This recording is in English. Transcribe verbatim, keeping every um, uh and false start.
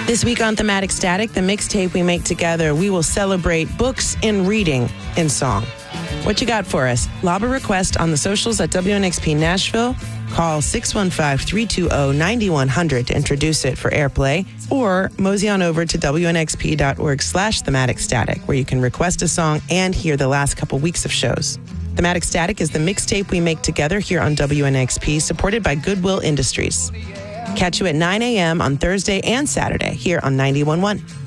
This week on Thematic Static, the mixtape we make together, we will celebrate books and reading in song. What you got for us? Lob a request on the socials at W N X P Nashville. Call six one five, three two zero, nine one zero zero to introduce it for airplay, or mosey on over to W N X P dot org slash thematic static, where you can request a song and hear the last couple weeks of shows. Thematic Static is the mixtape we make together here on W N X P, supported by Goodwill Industries. Catch you at nine a.m. on Thursday and Saturday here on ninety-one point one.